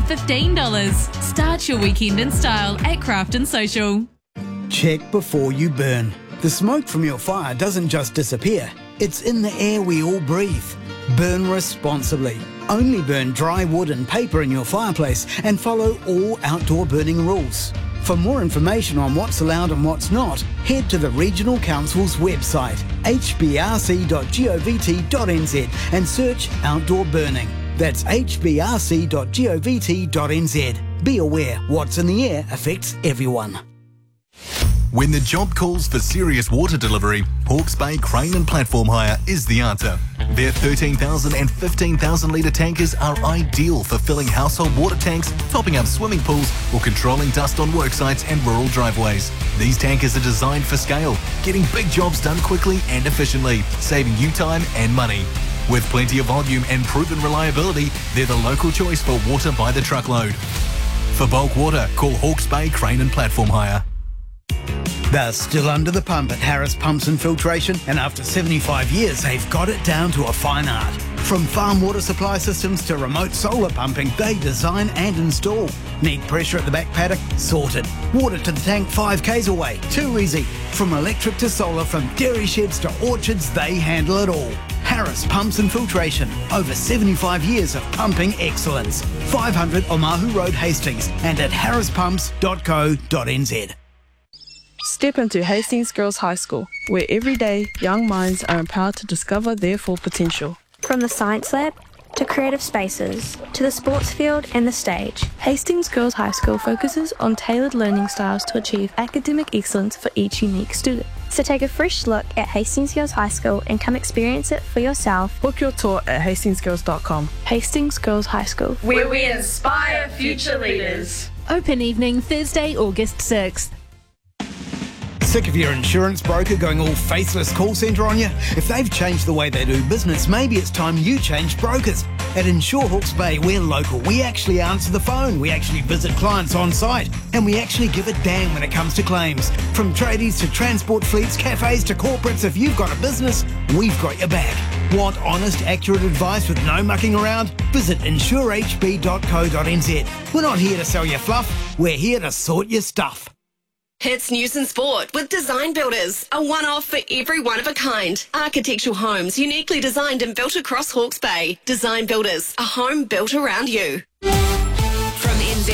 $15. Start your weekend in style at Craft & Social. Check before you burn. The smoke from your fire doesn't just disappear. It's in the air we all breathe. Burn responsibly. Only burn dry wood and paper in your fireplace and follow all outdoor burning rules. For more information on what's allowed and what's not, head to the Regional Council's website, hbrc.govt.nz, and search outdoor burning. That's hbrc.govt.nz. Be aware, what's in the air affects everyone. When the job calls for serious water delivery, Hawke's Bay Crane and Platform Hire is the answer. Their 13,000 and 15,000 litre tankers are ideal for filling household water tanks, topping up swimming pools, or controlling dust on work sites and rural driveways. These tankers are designed for scale, getting big jobs done quickly and efficiently, saving you time and money. With plenty of volume and proven reliability, they're the local choice for water by the truckload. For bulk water, call Hawke's Bay Crane and Platform Hire. They're still under the pump at Harris Pumps and Filtration, and after 75 years, they've got it down to a fine art. From farm water supply systems to remote solar pumping, they design and install. Need pressure at the back paddock? Sorted. Water to the tank 5 k's away? Too easy. From electric to solar, from dairy sheds to orchards, they handle it all. Harris Pumps and Filtration. Over 75 years of pumping excellence. 500 Omahu Road, Hastings, and at harrispumps.co.nz. Step into Hastings Girls High School, where every day young minds are empowered to discover their full potential. From the science lab to creative spaces to the sports field and the stage, Hastings Girls High School focuses on tailored learning styles to achieve academic excellence for each unique student. So take a fresh look at Hastings Girls High School and come experience it for yourself. Book your tour at hastingsgirls.com. Hastings Girls High School, where we inspire future leaders. Open evening Thursday, August 6th. Sick of your insurance broker going all faceless call centre on you? If they've changed the way they do business, maybe it's time you change brokers. At Insure Hawke's Bay, we're local. We actually answer the phone. We actually visit clients on site. And we actually give a damn when it comes to claims. From tradies to transport fleets, cafes to corporates, if you've got a business, we've got your back. Want honest, accurate advice with no mucking around? Visit insurehb.co.nz. We're not here to sell you fluff. We're here to sort your stuff. Hits News and Sport with Design Builders, a one-off for every one of a kind. Architectural homes uniquely designed and built across Hawke's Bay. Design Builders, a home built around you. From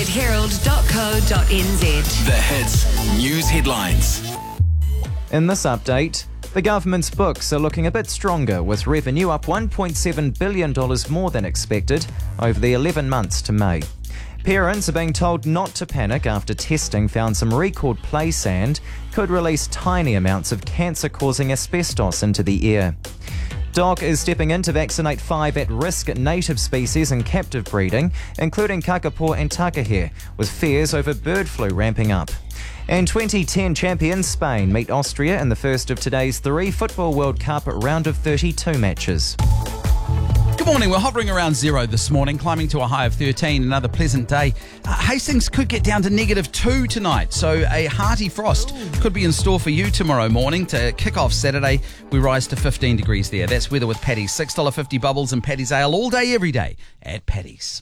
nzherald.co.nz. The Hits News Headlines. In this update, the government's books are looking a bit stronger, with revenue up $1.7 billion more than expected over the 11 months to May. Parents are being told not to panic after testing found some recalled play sand could release tiny amounts of cancer-causing asbestos into the air. DOC is stepping in to vaccinate 5 at-risk native species in captive breeding, including kakapo and takahare, with fears over bird flu ramping up. And 2010 champions Spain meet Austria in the first of today's 3 Football World Cup round of 32 matches. Good morning. We're hovering around 0 this morning, climbing to a high of 13. Another pleasant day. Hastings could get down to -2 tonight, so a hearty frost could be in store for you tomorrow morning. To kick off Saturday, we rise to 15 degrees there. That's weather with Paddy's. $6.50 bubbles and Paddy's Ale all day, every day at Paddy's.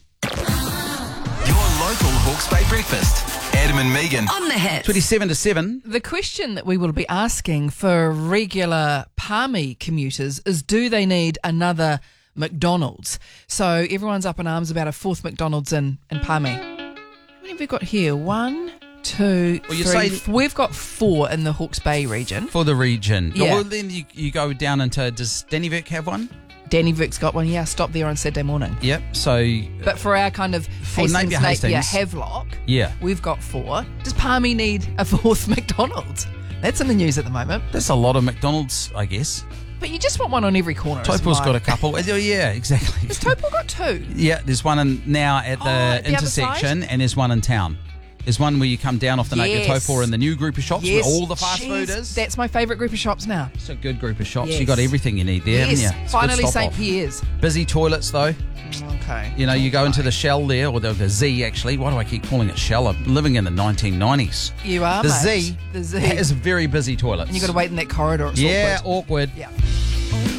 Your local Hawke's Bay breakfast. Adam and Megan. On the Hits. 27 to 7. The question that we will be asking for regular Palmy commuters is, do they need another McDonald's? So everyone's up in arms about a 4th McDonald's in Palmy. How many have we got here? 1, 2, Well, you 3. say- We've got 4 in the Hawke's Bay region. For the region. Yeah. Well, then you go down into, does Dannyvik have one? Danny Vic's got one. Yeah, stop there on Saturday morning. Yep. So, But for our kind of For Hastings, Napier Napier, Hastings. Havelock, yeah. we've got 4. Does Palmy need a 4th McDonald's? That's in the news at the moment. That's a lot of McDonald's, I guess. But you just want one on every corner. Topol's got a couple. Yeah, exactly. Has Topol got 2? Yeah, there's one now at Oh, the at the other intersection, side? and there's one in town. There's one where you come down off the Napier Yes. Topol in the new group of shops Yes. where all the fast food Jeez, is. That's my favourite group of shops now. It's a good group of shops. Yes. You got everything you need there, Yes, haven't you? It's a good finally stop St. off. Pierre's. Busy toilets though. Okay. You know, you go into the Shell there, or the Z actually. Why do I keep calling it Shell? I'm living in the 1990s. You are, The mate. Z The Z. has very busy toilets. And you've got to wait in that corridor. It's yeah, awkward. awkward. Yeah.